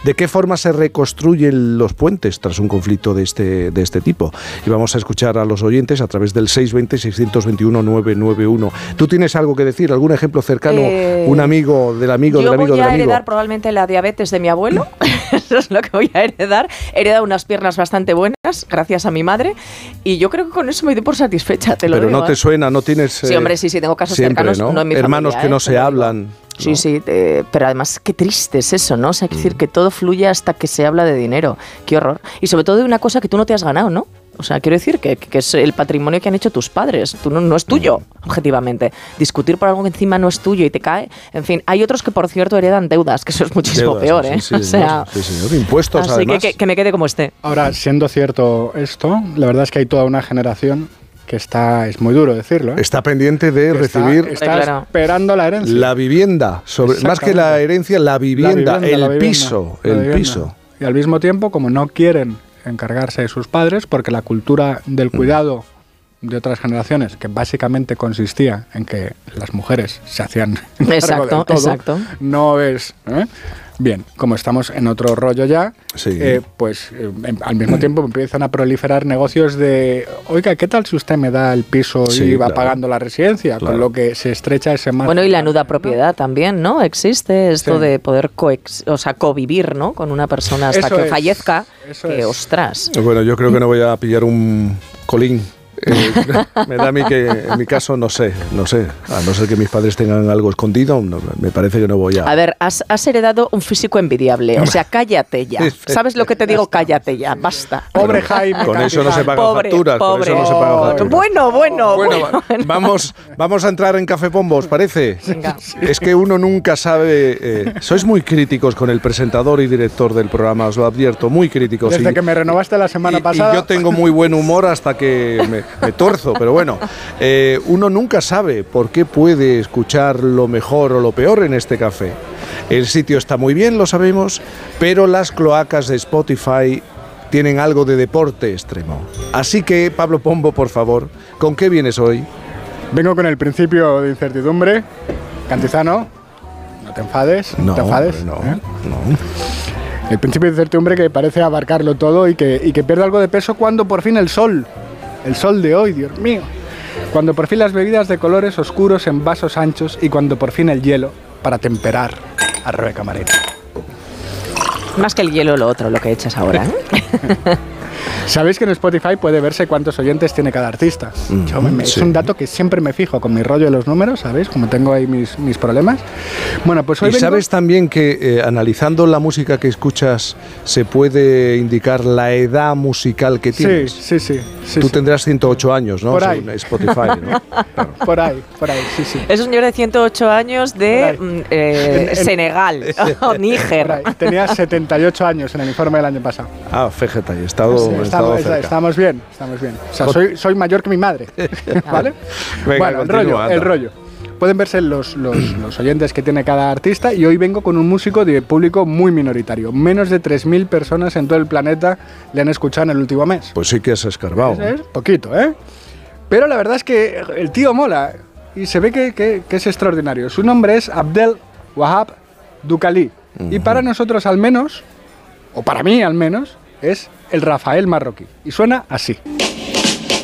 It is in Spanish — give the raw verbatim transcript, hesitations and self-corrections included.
¿De qué forma se reconstruyen los puentes tras un conflicto de este, de este tipo? Y vamos a escuchar a los oyentes a través del seis veinte, seiscientos veintiuno, novecientos noventa y uno. ¿Tú tienes algo que decir? ¿Algún ejemplo cercano? Eh, un amigo del amigo del amigo del amigo. Yo voy a heredar probablemente la diabetes de mi abuelo. Eso es lo que voy a heredar. He heredado unas piernas bastante buenas, gracias a mi madre. Y yo creo que con eso me doy por satisfecha, te lo Pero digo. no te ¿eh? suena, no tienes... Eh, sí, hombre, sí, sí, tengo casos siempre, cercanos, ¿no? no en mi Hermanos familia, que no ¿eh? se hablan. Sí, ¿no? sí, eh, pero además qué triste es eso, ¿no? O sea, hay que decir que todo fluye hasta que se habla de dinero. Qué horror. Y sobre todo de una cosa que tú no te has ganado, ¿no? O sea, quiero decir que, que es el patrimonio que han hecho tus padres. Tú no, no es tuyo, objetivamente. Discutir por algo que encima no es tuyo y te cae. En fin, hay otros que, por cierto, heredan deudas, que eso es muchísimo deudas, peor, ¿eh? Sí, sí, o sea, sí, señor. Impuestos, así además. que, que, que me quede como esté. Ahora, siendo cierto esto, la verdad es que hay toda una generación que está, es muy duro decirlo, ¿eh? Está pendiente de que recibir... Está, está claro. esperando la herencia. La vivienda, sobre, más que la herencia, la vivienda, la vivienda el la vivienda, piso, la el vivienda. piso. Y al mismo tiempo, como no quieren encargarse de sus padres, porque la cultura del cuidado de otras generaciones, que básicamente consistía en que las mujeres se hacían exacto, del todo, exacto. no es... ¿eh? Bien, como estamos en otro rollo ya, sí. eh, pues eh, al mismo tiempo empiezan a proliferar negocios de, oiga, ¿qué tal si usted me da el piso sí, y va claro. pagando la residencia? Claro. Con lo que se estrecha ese margen. Bueno, y la nuda propiedad, ¿no? También, ¿no? Existe esto sí. de poder coex, o sea, convivir, ¿no? Con una persona hasta Eso que es, fallezca. eso Que, es. ostras. Bueno, yo creo que no voy a pillar un colín. Eh, me da a mí que en mi caso no sé, no sé, a no ser que mis padres tengan algo escondido, no, me parece que no voy a... A ver, has, has heredado un físico envidiable, o sea, cállate ya. ¿Sabes lo que te digo? Cállate ya, basta. Pobre Jaime. Con eso no se pagan Pobre, facturas, pobre. con eso no se pagan facturas. Bueno, bueno, Bueno, bueno. vamos, vamos a entrar en Café Pombo, ¿os parece? Venga. Es que uno nunca sabe... Eh, sois muy críticos con el presentador y director del programa, os lo advierto, muy críticos. Desde y, que me renovaste la semana y, pasada. Y yo tengo muy buen humor hasta que me, me torzo, pero bueno, eh, uno nunca sabe por qué puede escuchar lo mejor o lo peor en este café. El sitio está muy bien, lo sabemos, pero las cloacas de Spotify tienen algo de deporte extremo. Así que, Pablo Pombo, por favor, ¿con qué vienes hoy? Vengo con el principio de incertidumbre. Cantizano, no te enfades, No, te enfades. no, ¿eh? no. El principio de incertidumbre que parece abarcarlo todo y que, y que pierde algo de peso cuando por fin el sol, el sol de hoy, Dios mío, cuando por fin las bebidas de colores oscuros en vasos anchos y cuando por fin el hielo para temperar a Rebeca Marina. Más que el hielo, lo otro, lo que echas ahora, ¿eh? ¿Sabéis que en Spotify puede verse cuántos oyentes tiene cada artista? Mm, Yo me, me, sí. Es un dato que siempre me fijo con mi rollo de los números, ¿sabéis? Como tengo ahí mis, mis problemas. Bueno, pues hoy ¿Y vengo... sabes también que eh, analizando la música que escuchas se puede indicar la edad musical que tienes? Sí, sí, sí. sí Tú sí. tendrás ciento ocho años, ¿no? Por ahí. Según Spotify, ¿no? Claro. Por ahí, por ahí, sí, sí. Es un señor de ciento ocho años de mm, eh, En- en- Senegal o Por Níger. ahí. Tenía setenta y ocho años en el informe del año pasado. Ah, fíjate, he estado, Sí, he estado estamos, cerca. estamos bien, estamos bien. O sea, soy, soy mayor que mi madre, ¿vale? Venga, bueno, el continúa, rollo, anda. el rollo. Pueden verse los, los, los oyentes que tiene cada artista y hoy vengo con un músico de público muy minoritario. Menos de tres mil personas en todo el planeta le han escuchado en el último mes. Pues sí que has escarbado. Es, es poquito, ¿eh? Pero la verdad es que el tío mola y se ve que, que, que es extraordinario. Su nombre es Abdel Wahab Dukali. Uh-huh. Y para nosotros al menos, o para mí al menos, es el Rafael marroquí. Y suena así.